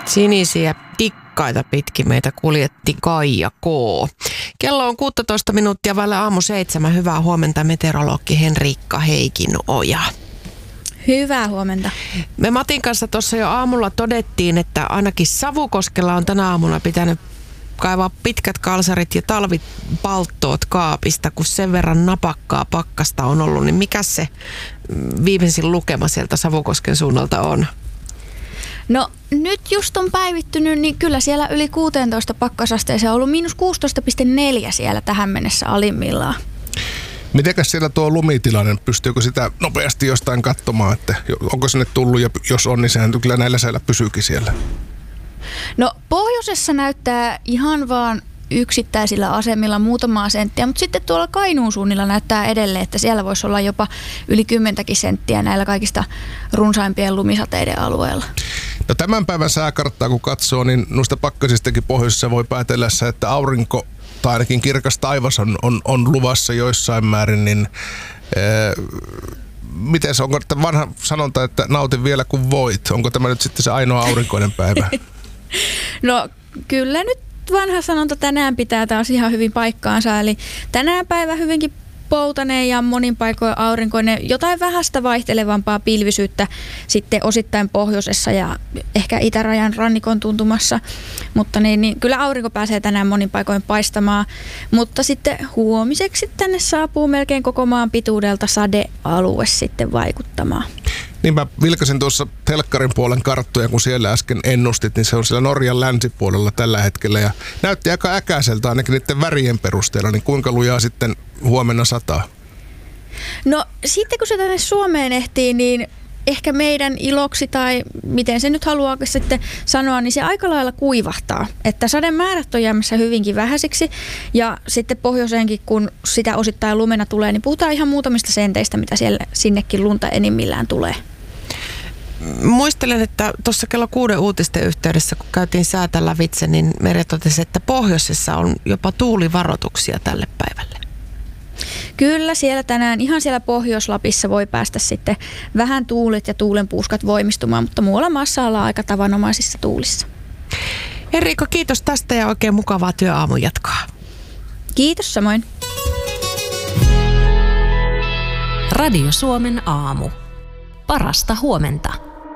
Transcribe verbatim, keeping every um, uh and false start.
Sinisiä tikkaita pitkin meitä kuljetti Kaija K. Kello on kuusitoista minuuttia vailla aamu seitsemän. Hyvää huomenta, meteorologi Henriikka Heikinoja. Hyvää huomenta. Me Matin kanssa tuossa jo aamulla todettiin, että ainakin Savukoskella on tänä aamuna pitänyt kaivaa pitkät kalsarit ja talvipalttoot kaapista, kun sen verran napakkaa pakkasta on ollut. Niin mikä se viimeisin lukema sieltä Savukosken suunnalta on? No nyt just on päivittynyt, niin kyllä siellä yli kuusitoista pakkasasteeseen on ollut miinus kuusitoista pilkku neljä siellä tähän mennessä alimmillaan. Mitenkäs siellä tuo lumitilanne, pystyykö sitä nopeasti jostain katsomaan, että onko sinne tullut ja jos on, niin sehän kyllä näillä säällä pysyykin siellä? No pohjoisessa näyttää ihan vaan yksittäisillä asemilla muutamaa senttiä, mutta sitten tuolla Kainuun suunnilla näyttää edelleen, että siellä voisi olla jopa yli kymmentäkin senttiä näillä kaikista runsaimpien lumisateiden alueella. No tämän päivän sääkarttaa kun katsoo, niin noista pakkasistakin pohjoisessa voi päätellä, että aurinko tai ainakin kirkas taivas on, on, on luvassa joissain määrin, niin ee, miten se, onko vanha sanonta, että nautin vielä kun voit? Onko tämä nyt sitten se ainoa aurinkoinen päivä? No kyllä nyt vanha sanonta tänään pitää taas ihan hyvin paikkaansa, eli tänään päivä hyvinkin poutaneen ja monin paikoin aurinkoinen, jotain vähäistä vaihtelevampaa pilvisyyttä sitten osittain pohjoisessa ja ehkä itärajan rannikon tuntumassa, mutta niin, niin kyllä aurinko pääsee tänään monin paikoin paistamaan, mutta sitten huomiseksi tänne saapuu melkein koko maan pituudelta sadealue sitten vaikuttamaan. Niin mä vilkasin tuossa telkkarin puolen karttoja, kun siellä äsken ennustit, niin se on siellä Norjan länsipuolella tällä hetkellä ja näytti aika äkäiseltä ainakin niiden värien perusteella, niin kuinka lujaa sitten huomenna sataa? No sitten kun se tänne Suomeen ehtii, niin ehkä meidän iloksi tai miten se nyt haluaa sitten sanoa, niin se aika lailla kuivahtaa. Että sademäärät on jäämässä hyvinkin vähäisiksi ja sitten pohjoiseenkin, kun sitä osittain lumena tulee, niin puhutaan ihan muutamista senteistä, mitä siellä sinnekin lunta enimmillään tulee. Muistelen, että tuossa kello kuuden uutisten yhteydessä, kun käytiin säätä lävitse, niin Merja totesi, että pohjoisessa on jopa tuulivaroituksia tälle päivälle. Kyllä siellä tänään, ihan siellä Pohjois-Lapissa voi päästä sitten vähän tuulet ja tuulenpuuskat voimistumaan, mutta muualla maassa ollaan aika tavanomaisissa tuulissa. Henriikka, kiitos tästä ja oikein mukavaa työaamun jatkoa. Kiitos samoin. Radio Suomen aamu. Parasta huomenta.